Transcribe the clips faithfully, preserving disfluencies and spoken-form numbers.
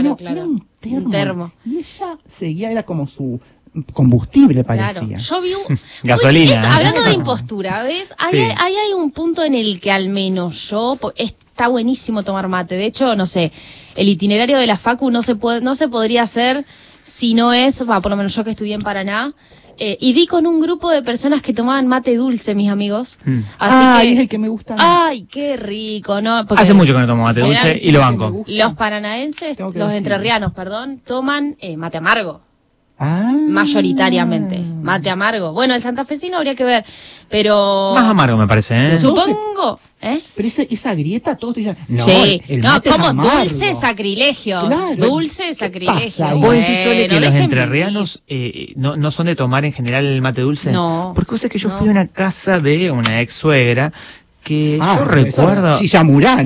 Claro, no, claro. era un termo. Un termo. Y ella seguía, era como su combustible, parecía. Claro, yo vi un... Gasolina. Es, ¿eh? hablando de Claro. impostura, ¿ves? Ahí, Sí. hay, ahí hay un punto en el que al menos yo... po- Está buenísimo tomar mate. De hecho, no sé, el itinerario de la facu no se puede, no se podría hacer si no es, va, por lo menos yo que estudié en Paraná, eh, y di con un grupo de personas que tomaban mate dulce, mis amigos. Mm. Así ah, que... es el que me gusta. a mí. Ay, qué rico, ¿no? Porque Hace mucho que no tomo mate dulce General- y lo Me banco. gusta. Los paranaenses, Tengo que los decirlo. entrerrianos, perdón, toman eh, mate amargo. Ah. Mayoritariamente. Mate amargo. Bueno, el santafesino habría que ver, pero... Más amargo me parece, ¿eh? Su- Supongo... ¿Eh? Pero esa, esa grieta, todos te dicen, no, sí, el no, mate es como amargo. dulce sacrilegio. Claro. Dulce ¿Qué sacrilegio. pasa ahí? ¿Vos decís, Sole, que Bueno, los dejen entrerrianos eh, no, no son de tomar en general el mate dulce? No. Porque vos sabés que yo No. fui a una casa de una ex suegra que Ah, yo recuerdo... Chilla Murano.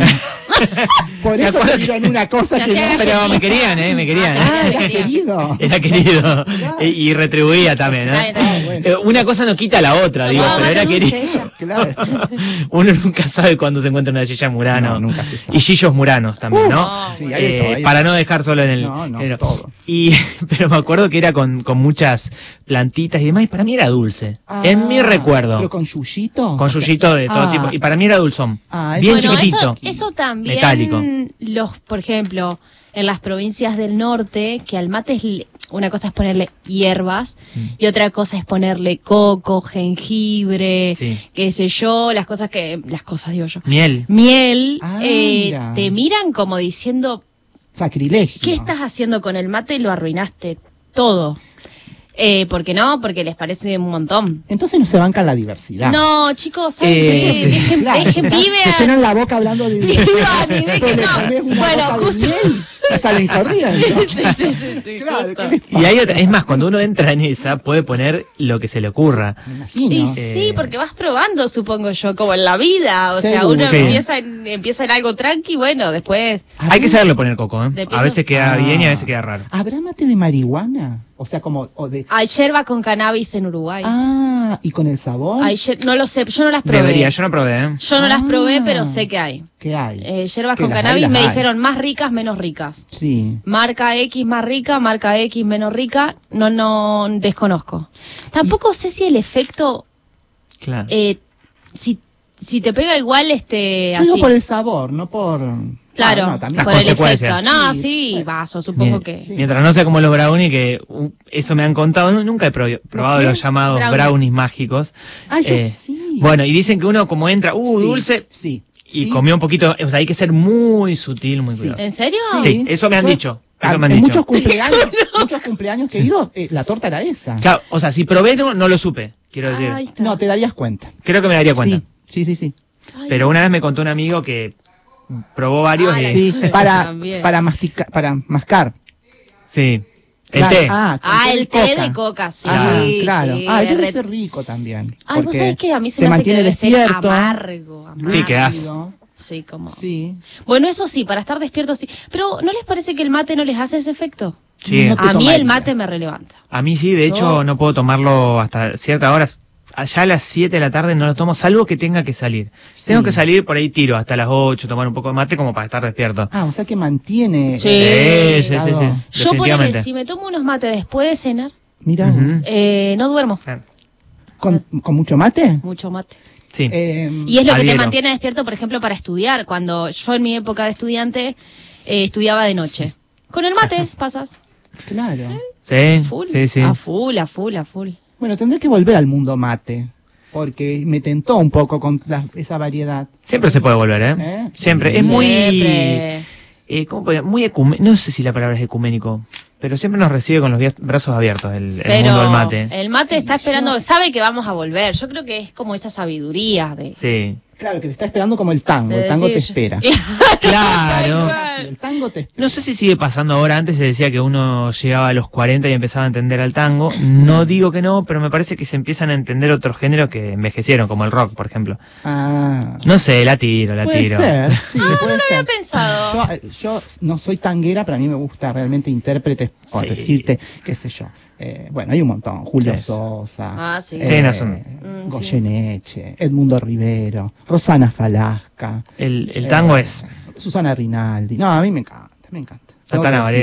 Por Me eso acuerdo te dieron una cosa Se que hacía no. Pero me querían, ¿eh? Me querían. Ah, te era quería. querido. Era querido. Y, y retribuía también, ¿no? Está bien, está bien. Ah, bueno. Eh, Una cosa no quita la otra, digo, Tomaba pero era mate dulce querido. ella. Claro. Uno nunca sabe cuándo se encuentra una Gilla Murano. No, nunca se sabe. Y Gillos Muranos también, Uh, ¿no? sí, hay de Eh, todo, hay de para todo. no dejar solo en el... No, no, en el- todo. Y, pero me acuerdo que era con, con muchas plantitas y demás, y para mí era dulce. Ah, en mi recuerdo. ¿Pero con yuyito? Con O sea, yuyito de todo ah, tipo. Y para mí era dulzón. Ah, bien Bueno, chiquitito. Eso, eso también, metálico. los, por ejemplo, en las provincias del norte, que al mate es, le- una cosa es ponerle hierbas Mm. y otra cosa es ponerle coco, jengibre, Sí. qué sé yo, las cosas que, las cosas digo yo. Miel. Miel, Ah, eh, mira. te miran como diciendo, Sacrilegio. ¿qué estás haciendo con el mate? Lo arruinaste todo. Eh, ¿por qué no? Porque les parece un montón. Entonces no se bancan la diversidad. No, chicos, ¿saben Eh, qué? sí. Dejen, Claro, dejen está- vive se a- llenan la boca hablando de Vivan y dejen- Entonces le no. pones una Bueno, gota de justo- miel y salen corriendo. Sí, sí, sí, sí, Claro, justo. ¿qué les pasa? Y hay otra, es más, cuando uno entra en esa, puede poner lo que se le ocurra. Me imagino. Y sí, porque vas probando, supongo yo, como en la vida. O sea, Seguro. uno Sí. empieza, en, empieza en algo tranqui, bueno, después... Hay que saberle poner coco, ¿eh? Depende. A veces queda Ah. bien y a veces queda raro. ¿Habrá mate de marihuana? O sea, como... O de... Hay yerba con cannabis en Uruguay. Ah, ¿y con el sabor? Hay yer- no lo sé, yo no las probé. Debería, yo no probé, ¿eh? Yo no las Ah. probé, pero sé que hay. ¿Qué hay? Eh, yerbas Que con las hay, cannabis las me hay. dijeron más ricas, menos ricas. Sí. Marca X más rica, marca X menos rica, no, no, desconozco. Tampoco sé si el efecto, Claro. eh, si, si te pega igual, este, Yo digo así. por el sabor, no por... Claro, Ah, no, también. por Las el consecuencias. efecto. No, Sí, sí, pues. vaso, supongo Bien. que... Sí. Mientras no sea como los brownies, que uh, eso me han contado, nu- nunca he pro- probado qué? los llamados Brownie. brownies mágicos. Ah, yo Eh, sí. Bueno, y dicen que uno como entra, uh, Sí, dulce, Sí. y sí. comió un poquito, o sea, hay que ser muy sutil, muy Sí. cuidado. ¿En serio? Sí, eso me han Yo- dicho, ah, eso me han en dicho. muchos cumpleaños, muchos cumpleaños que he ido, eh, la torta era esa. Claro, o sea, si probé no, no lo supe, quiero decir. Ahí está. No, te darías cuenta. Creo que me daría cuenta. Sí, sí, sí, sí. Ay, Pero una vez me contó un amigo que probó varios Ah, y... la- Sí, para, También. para, mastica, para mascar. Sí. El Claro, té. Ah, con Ah, té el de té coca. de coca, sí. Ah, claro. sí, ah, debe re- ser rico también. Ay, vos porque sabés que a mí se te me hace que mantiene debe ser despierto. amargo, amargo. Sí, quedás. Rápido. Sí, como... Sí. Bueno, eso sí, para estar despierto sí. Pero ¿no les parece que el mate no les hace ese efecto? Sí. No te A mí tomaría. el mate me relevanta. A mí sí, de Yo- hecho no puedo tomarlo hasta ciertas horas. Allá a las siete de la tarde no lo tomo, salvo que tenga que salir. Sí. Tengo que salir, por ahí tiro hasta las ocho, tomar un poco de mate como para estar despierto. Ah, o sea que mantiene. Sí. eh, sí, sí, sí, sí. Yo ponele, Definitivamente. si me tomo unos mates después de cenar, Mira, Ujú. eh, no duermo. con, con mucho mate. Mucho mate. Sí. Eh, Y es lo que Adhiero. te mantiene despierto, por ejemplo, para estudiar. Cuando yo en mi época de estudiante eh, estudiaba de noche. Con el mate pasas Claro. Sí, full, sí, sí. a full, a full, a full. Bueno, tendré que volver al mundo mate. Porque me tentó un poco con la- esa variedad. Siempre se puede volver, ¿eh? ¿Eh? Siempre. Es muy... Siempre. Eh, ¿cómo podría? Muy ecuménico. No sé si la palabra es ecuménico. Pero siempre nos recibe con los bia- brazos abiertos el, el Pero mundo del mate. el mate está esperando, sabe que vamos a volver. Yo creo que es como esa sabiduría de... Sí. Claro, que te está esperando como el tango. de El tango te decir- espera. Claro. Sí, el tango te espera. No sé si sigue pasando ahora. Antes se decía que uno llegaba a los cuarenta y empezaba a entender al tango. No digo que no, pero me parece que se empiezan a entender otros géneros que envejecieron, como el rock, por ejemplo. Ah. No sé, la tiro, la Puede tiro. ser, sí, puede Ah, no lo ser. había pensado. Yo, eh, yo no soy tanguera, pero a mí me gusta realmente intérpretes, por Sí. decirte, qué sé yo. Eh, bueno, hay un montón. Julio Sí. Sosa, Ah, sí. Sí, no son- Mm, Goyeneche, Edmundo Rivero, Rosana Falasca, El, el tango eh, es Susana Rinaldi. No, a mí me encanta, me encanta. Tengo que Santana decir. Varela.